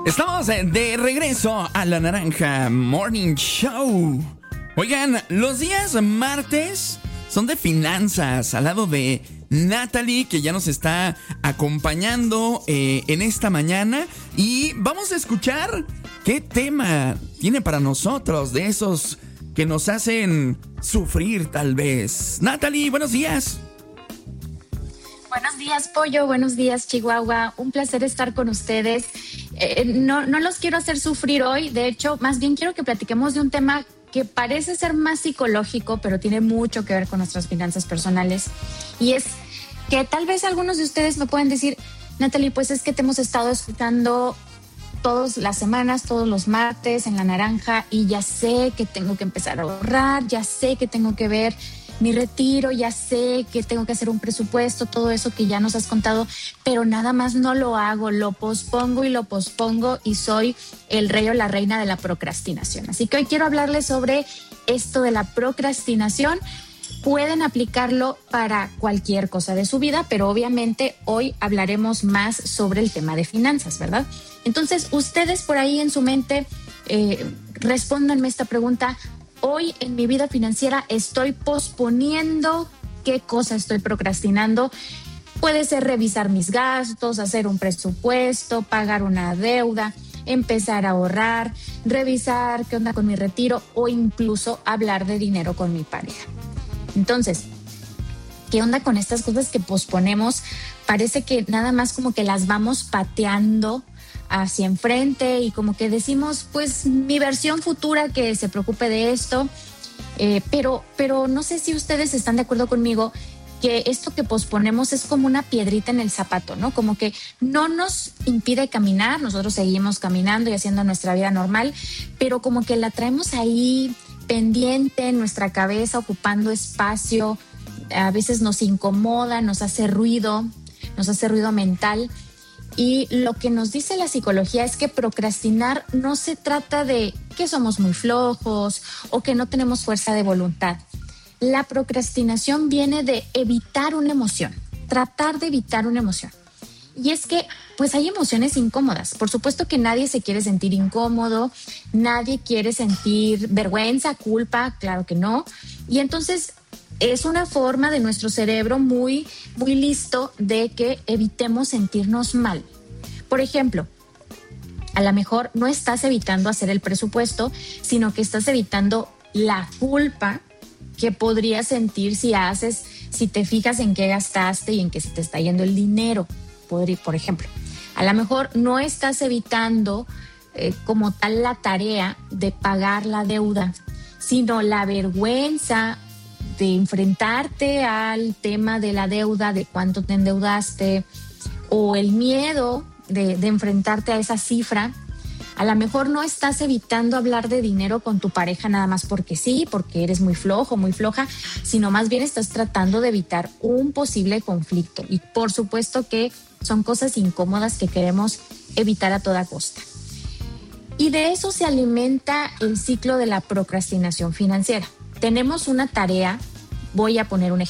Estamos de regreso a La Naranja Morning Show. Oigan, los días martes son de finanzas, al lado de Natalie, que ya nos está acompañando en esta mañana. Y vamos a escuchar qué tema tiene para nosotros, de esos que nos hacen sufrir tal vez. Natalie, buenos días. Buenos días, Pollo. Buenos días, Chihuahua. Un placer estar con ustedes. No los quiero hacer sufrir hoy. De hecho, más bien quiero que platiquemos de un tema que parece ser más psicológico, pero tiene mucho que ver con nuestras finanzas personales. Y es que tal vez algunos de ustedes me pueden decir, Natalie, pues es que te hemos estado escuchando todas las semanas, todos los martes en La Naranja, y ya sé que tengo que empezar a ahorrar, ya sé que tengo que ver mi retiro, ya sé que tengo que hacer un presupuesto, todo eso que ya nos has contado, pero nada más no lo hago, lo pospongo y soy el rey o la reina de la procrastinación. Así que hoy quiero hablarles sobre esto de la procrastinación. Pueden aplicarlo para cualquier cosa de su vida, pero obviamente hoy hablaremos más sobre el tema de finanzas, ¿verdad? Entonces, ustedes por ahí en su mente, respóndanme esta pregunta. Hoy en mi vida financiera estoy posponiendo, ¿qué cosa estoy procrastinando? Puede ser revisar mis gastos, hacer un presupuesto, pagar una deuda, empezar a ahorrar, revisar qué onda con mi retiro o incluso hablar de dinero con mi pareja. Entonces, ¿qué onda con estas cosas que posponemos? Parece que nada más como que las vamos pateando hacia enfrente y como que decimos, pues mi versión futura que se preocupe de esto, pero no sé si ustedes están de acuerdo conmigo que esto que posponemos es como una piedrita en el zapato, ¿no? Como que no nos impide caminar, nosotros seguimos caminando y haciendo nuestra vida normal, pero como que la traemos ahí pendiente en nuestra cabeza, ocupando espacio, a veces nos incomoda, nos hace ruido mental. Y lo que nos dice la psicología es que procrastinar no se trata de que somos muy flojos o que no tenemos fuerza de voluntad. La procrastinación viene de evitar una emoción, tratar de evitar una emoción. Y es que, pues hay emociones incómodas. Por supuesto que nadie se quiere sentir incómodo, nadie quiere sentir vergüenza, culpa, claro que no. Y entonces es una forma de nuestro cerebro muy, muy listo de que evitemos sentirnos mal. Por ejemplo, a lo mejor no estás evitando hacer el presupuesto, sino que estás evitando la culpa que podrías sentir si te fijas en qué gastaste y en qué se te está yendo el dinero. Por ejemplo, a lo mejor no estás evitando como tal la tarea de pagar la deuda, sino la vergüenza de enfrentarte al tema de la deuda, de cuánto te endeudaste, o el miedo de enfrentarte a esa cifra. A lo mejor no estás evitando hablar de dinero con tu pareja nada más porque sí, porque eres muy flojo, muy floja, sino más bien estás tratando de evitar un posible conflicto. Y por supuesto que son cosas incómodas que queremos evitar a toda costa. Y de eso se alimenta el ciclo de la procrastinación financiera. Tenemos una tarea, voy a poner un